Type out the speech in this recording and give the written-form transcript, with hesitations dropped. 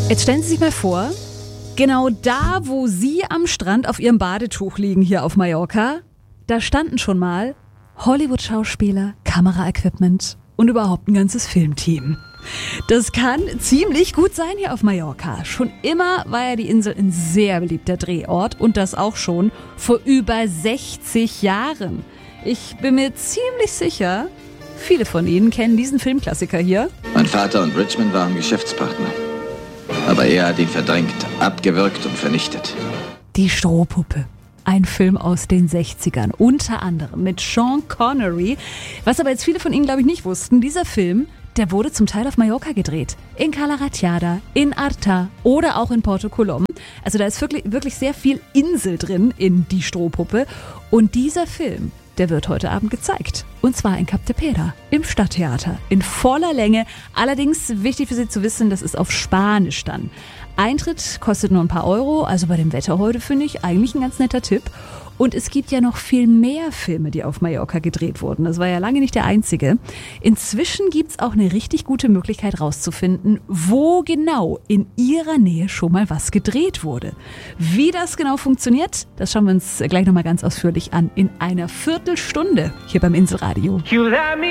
Jetzt stellen Sie sich mal vor, genau da, wo Sie am Strand auf Ihrem Badetuch liegen, hier auf Mallorca, da standen schon mal Hollywood-Schauspieler, Kameraequipment und überhaupt ein ganzes Filmteam. Das kann ziemlich gut sein hier auf Mallorca. Schon immer war ja die Insel ein sehr beliebter Drehort und das auch schon vor über 60 Jahren. Ich bin mir ziemlich sicher, viele von Ihnen kennen diesen Filmklassiker hier. Mein Vater und Richmond waren Geschäftspartner. Aber er hat ihn verdrängt, abgewürgt und vernichtet. Die Strohpuppe. Ein Film aus den 60ern, unter anderem mit Sean Connery. Was aber jetzt viele von Ihnen, glaube ich, nicht wussten, dieser Film, der wurde zum Teil auf Mallorca gedreht. In Cala Ratjada, in Arta oder auch in Porto Colom. Also da ist wirklich sehr viel Insel drin in Die Strohpuppe. Und dieser Film, der wird heute Abend gezeigt. Und zwar in Cap de Pera, im Stadttheater, in voller Länge. Allerdings, wichtig für Sie zu wissen, das ist auf Spanisch dann. Eintritt kostet nur ein paar Euro, also bei dem Wetter heute finde ich eigentlich ein ganz netter Tipp. Und es gibt ja noch viel mehr Filme, die auf Mallorca gedreht wurden. Das war ja lange nicht der einzige. Inzwischen gibt's auch eine richtig gute Möglichkeit rauszufinden, wo genau in Ihrer Nähe schon mal was gedreht wurde. Wie das genau funktioniert, das schauen wir uns gleich nochmal ganz ausführlich an in einer Viertelstunde hier beim Inselradio.